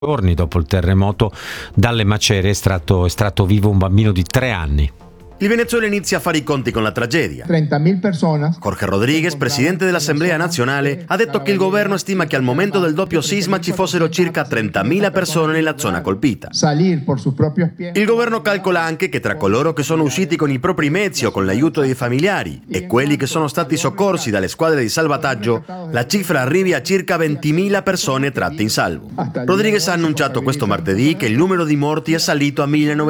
giorni dopo il terremoto dalle macerie è estratto vivo un bambino di 3 anni. Il Venezuela inizia a fare i conti con la tragedia. 30.000 personas. Jorge Rodríguez, presidente dell'Assemblea Nazionale, ha detto che il governo stima che al momento del doppio sisma ci fossero circa 30.000 persone nella zona colpita. Il governo calcola anche che tra coloro che sono usciti con i propri mezzi o con l'aiuto dei familiari e quelli che sono stati soccorsi dalle squadre di salvataggio, la cifra arrivi a circa 20.000 persone tratte in salvo. Rodríguez ha annunciato questo martedì che il numero di morti è salito a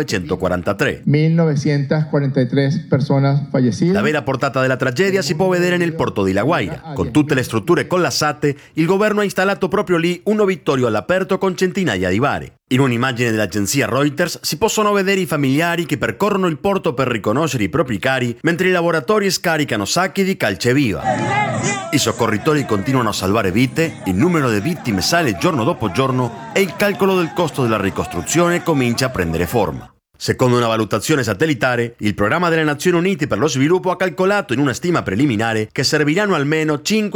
1943. 1943 personas fallecidas. La vera portata della tragedia si può vedere nel porto di La Guaira. Con tutte le strutture collassate, il governo ha installato proprio lì un ovittorio all'aperto con centinaia di bare. In un'immagine dell'agenzia Reuters si possono vedere i familiari che percorrono il porto per riconoscere i propri cari, mentre i lavoratori scaricano sacchi di calce viva. I soccorritori continuano a salvare vite, il numero di vittime sale giorno dopo giorno e il calcolo del costo della ricostruzione comincia a prendere forma. Secondo una valutazione satellitare, il programma delle Nazioni Unite per lo sviluppo ha calcolato in una stima preliminare che serviranno almeno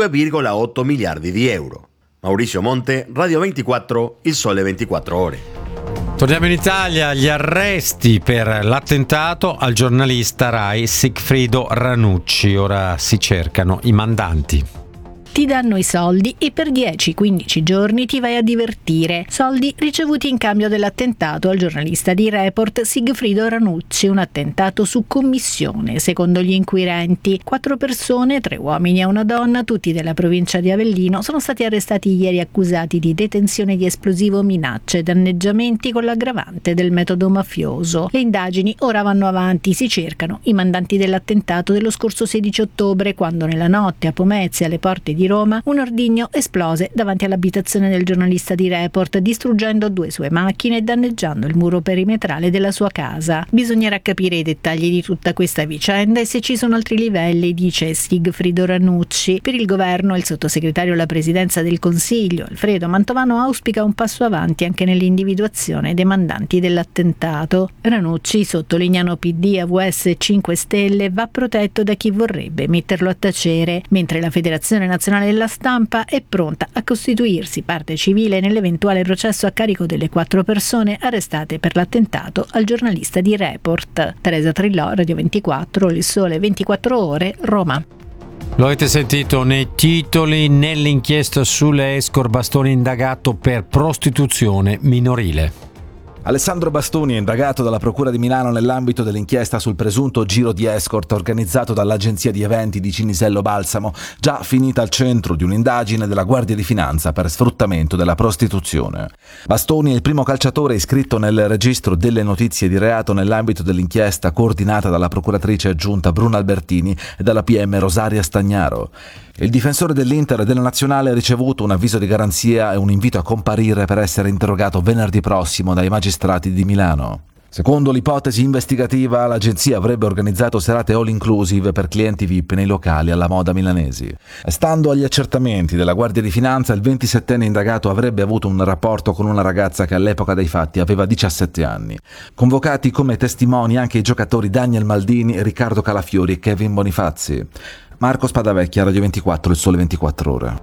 5,8 miliardi di euro. Maurizio Monte, Radio 24, Il Sole 24 Ore. Torniamo in Italia, gli arresti per l'attentato al giornalista Rai Sigfrido Ranucci. Ora si cercano i mandanti. Ti danno i soldi e per 10-15 giorni ti vai a divertire. Soldi ricevuti in cambio dell'attentato al giornalista di Report Sigfrido Ranucci, un attentato su commissione, secondo gli inquirenti. 4 persone, 3 uomini e una donna, tutti della provincia di Avellino, sono stati arrestati ieri accusati di detenzione di esplosivo, minacce e danneggiamenti con l'aggravante del metodo mafioso. Le indagini ora vanno avanti, si cercano i mandanti dell'attentato dello scorso 16 ottobre, quando nella notte a Pomezia, alle porte di Roma, un ordigno esplose davanti all'abitazione del giornalista di Report, distruggendo 2 sue macchine e danneggiando il muro perimetrale della sua casa. Bisognerà capire i dettagli di tutta questa vicenda e se ci sono altri livelli, dice Sigfrido Ranucci. Per il governo, il sottosegretario alla presidenza del Consiglio, Alfredo Mantovano, auspica un passo avanti anche nell'individuazione dei mandanti dell'attentato. Ranucci, sottolineano PD, AVS e 5 Stelle, va protetto da chi vorrebbe metterlo a tacere, mentre la Federazione Nazionale della Stampa è pronta a costituirsi parte civile nell'eventuale processo a carico delle 4 persone arrestate per l'attentato al giornalista di Report. Teresa Trillò, Radio 24, Il Sole 24 Ore, Roma. Lo avete sentito nei titoli. Nell'inchiesta sulle escort, Bastoni indagato per prostituzione minorile. Alessandro Bastoni è indagato dalla Procura di Milano nell'ambito dell'inchiesta sul presunto giro di escort organizzato dall'agenzia di eventi di Cinisello Balsamo, già finita al centro di un'indagine della Guardia di Finanza per sfruttamento della prostituzione. Bastoni è il primo calciatore iscritto nel registro delle notizie di reato nell'ambito dell'inchiesta coordinata dalla procuratrice aggiunta Bruna Albertini e dalla PM Rosaria Stagnaro. Il difensore dell'Inter e della Nazionale ha ricevuto un avviso di garanzia e un invito a comparire per essere interrogato venerdì prossimo dai magistrati di Milano. Secondo l'ipotesi investigativa, l'agenzia avrebbe organizzato serate all inclusive per clienti VIP nei locali alla moda milanesi. Stando agli accertamenti della Guardia di Finanza, il 27enne indagato avrebbe avuto un rapporto con una ragazza che all'epoca dei fatti aveva 17 anni. Convocati come testimoni anche i giocatori Daniel Maldini, Riccardo Calafiori e Kevin Bonifazzi. Marco Spadavecchia, Radio 24, Il Sole 24 Ore.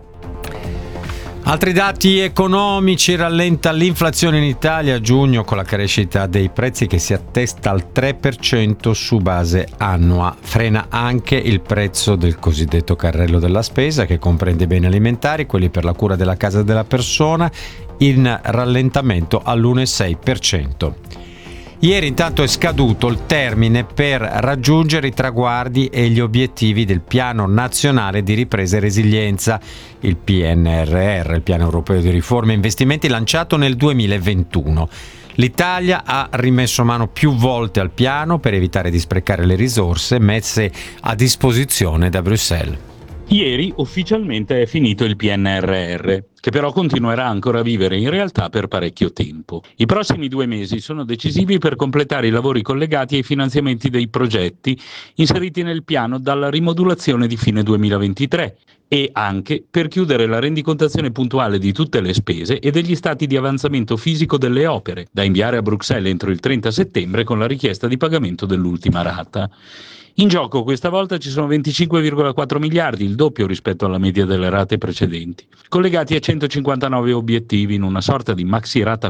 Altri dati economici: rallenta l'inflazione in Italia a giugno con la crescita dei prezzi che si attesta al 3% su base annua. Frena anche il prezzo del cosiddetto carrello della spesa, che comprende i beni alimentari, quelli per la cura della casa della persona, in rallentamento all'1,6%. Ieri intanto è scaduto il termine per raggiungere i traguardi e gli obiettivi del Piano Nazionale di Ripresa e Resilienza, il PNRR, il Piano Europeo di Riforme e Investimenti, lanciato nel 2021. L'Italia ha rimesso mano più volte al piano per evitare di sprecare le risorse messe a disposizione da Bruxelles. Ieri ufficialmente è finito il PNRR, che però continuerà ancora a vivere in realtà per parecchio tempo. I prossimi 2 mesi sono decisivi per completare i lavori collegati ai finanziamenti dei progetti inseriti nel piano dalla rimodulazione di fine 2023 e anche per chiudere la rendicontazione puntuale di tutte le spese e degli stati di avanzamento fisico delle opere, da inviare a Bruxelles entro il 30 settembre con la richiesta di pagamento dell'ultima rata. In gioco questa volta ci sono 25,4 miliardi, il doppio rispetto alla media delle rate precedenti, collegati a 159 obiettivi in una sorta di maxi rata